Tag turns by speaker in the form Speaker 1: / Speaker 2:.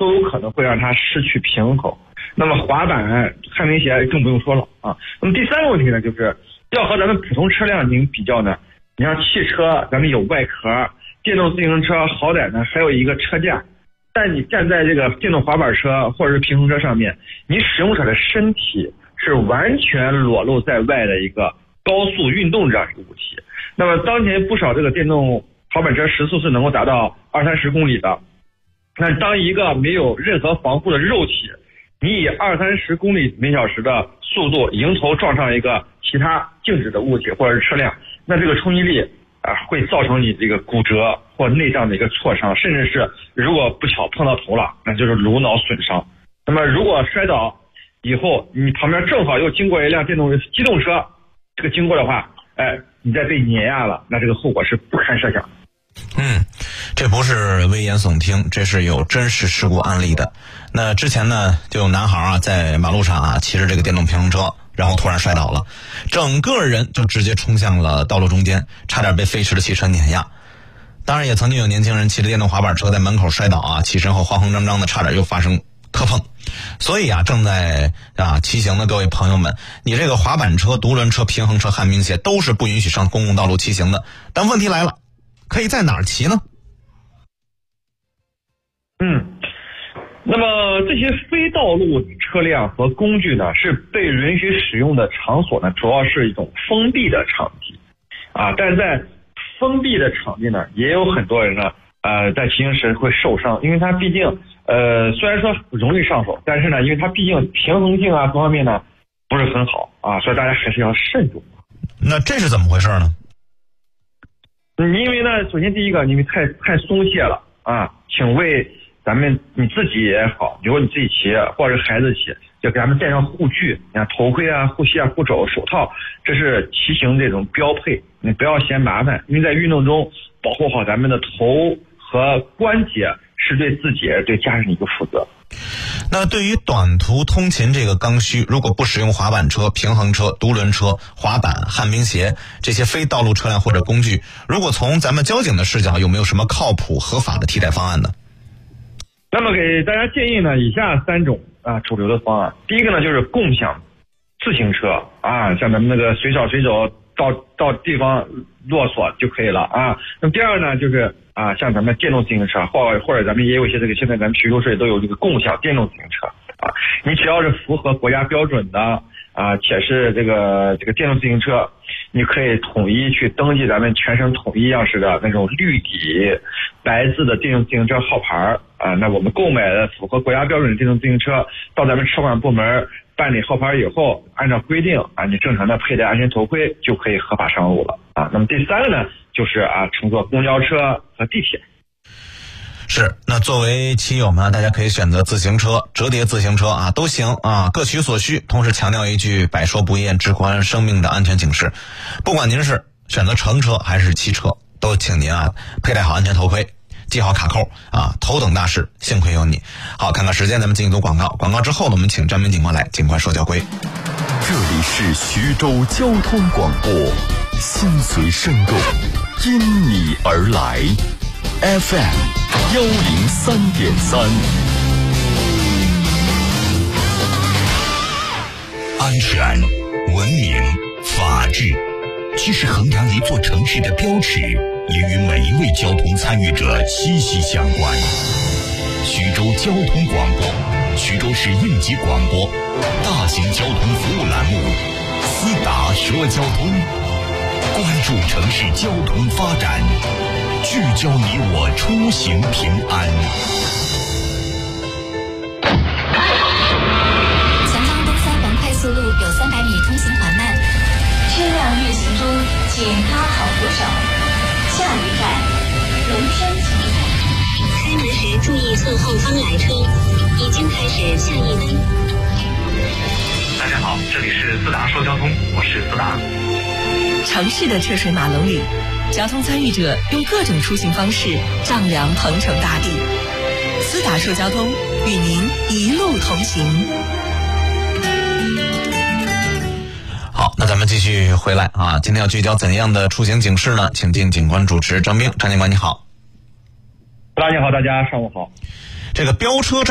Speaker 1: 都有可能会让它失去平衡。那么滑板、旱冰鞋更不用说了啊。那么第三个问题呢，就是要和咱们普通车辆进行比较呢。你像汽车，咱们有外壳，电动自行车好歹呢还有一个车架，但你站在这个电动滑板车或者是平衡车上面，你使用者的身体是完全裸露在外的一个高速运动这样一个物体。那么当前不少这个电动滑板车时速是能够达到20-30公里的，那当一个没有任何防护的肉体，你以20-30公里每小时的速度迎头撞上一个其他静止的物体或者是车辆，那这个冲击力会造成你这个骨折或内脏的一个挫伤，甚至是如果不巧碰到头了，那就是颅脑损伤。那么如果摔倒以后，你旁边正好又经过一辆机动车，这个经过的话，你再被碾压了，那这个后果是不堪设想。
Speaker 2: 这不是危言耸听，这是有真实事故案例的。那之前呢，就有男孩在马路上骑着这个电动平衡车，然后突然摔倒了，整个人就直接冲向了道路中间，差点被飞驰的汽车碾压。当然也曾经有年轻人骑着电动滑板车在门口摔倒起身后慌慌张张的，差点又发生磕碰。所以正在骑行的各位朋友们，你这个滑板车、独轮车、平衡车、旱冰鞋都是不允许上公共道路骑行的。但问题来了，可以在哪儿骑呢？
Speaker 1: 那么这些非道路车辆和工具呢，是被允许使用的场所呢，主要是一种封闭的场地但在封闭的场地呢，也有很多人呢在骑行时会受伤，因为它毕竟虽然说容易上手，但是呢，因为它毕竟平衡性各方面呢不是很好所以大家还是要慎重。
Speaker 2: 那这是怎么回事呢？
Speaker 1: 因为呢，首先第一个，因为太松懈了请为你自己也好，比如你自己骑或者孩子骑，就给他们戴上护具，你看头盔护膝护肘、手套，这是骑行这种标配，你不要嫌麻烦，因为在运动中保护好咱们的头和关节是对自己对家人的一个负责。
Speaker 2: 那对于短途通勤这个刚需，如果不使用滑板车、平衡车、独轮车、滑板、旱冰鞋这些非道路车辆或者工具，如果从咱们交警的视角，有没有什么靠谱合法的替代方案呢？
Speaker 1: 那么给大家建议呢，以下3种主流的方案。第一个呢，就是共享自行车像咱们那个随找随走，到地方落锁就可以了那么第二呢，就是像咱们电动自行车，或者咱们也有一些现在咱们徐州市都有这个共享电动自行车你只要是符合国家标准的且是这个电动自行车，你可以统一去登记咱们全省统一样式的那种绿底白字的电动自行车号牌那我们购买的符合国家标准的电动自行车，到咱们车管部门办理号牌以后，按照规定你正常的佩戴安全头盔就可以合法上路了那么第三个呢，就是乘坐公交车和地铁。
Speaker 2: 是，那作为骑友们，大家可以选择自行车、折叠自行车都行各取所需。同时强调一句百说不厌，至关生命的安全警示。不管您是选择乘车还是骑车，都请您佩戴好安全头盔，系好卡扣头等大事幸亏有你。好，看看时间，咱们进一组广告。广告之后呢，我们请张明警官来尽快说交规。
Speaker 3: 这里是徐州交通广播，心随声动，因你而来。FM 103.3。安全、文明、法治，既是衡量一座城市的标尺，也与每一位交通参与者息息相关。徐州交通广播，徐州市应急广播，大型交通服务栏目，思达说交通，关注城市交通发展，聚焦你我出行平安。
Speaker 4: 前方东三环快速路有300米通行缓慢，车辆运行中请拉好扶手。下一站龙山集团。开门时注意侧后方来车，已经开始下一弯。
Speaker 5: 大家好，这里是思达说交通，我是思达。
Speaker 6: 城市的车水马龙里，交通参与者用各种出行方式丈量鹏程大地。思达说交通与您一路同行。
Speaker 2: 好，那咱们继续回来今天要聚焦怎样的出行警示呢？请进警官主持张兵。张警官你好。
Speaker 1: 大家好，大家上午好。
Speaker 2: 这个飙车